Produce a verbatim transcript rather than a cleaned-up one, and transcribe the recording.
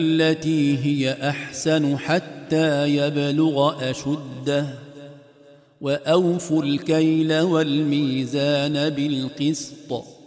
التي هي أحسن حتى يبلغ أشده وأوفوا الكيل والميزان بالقسط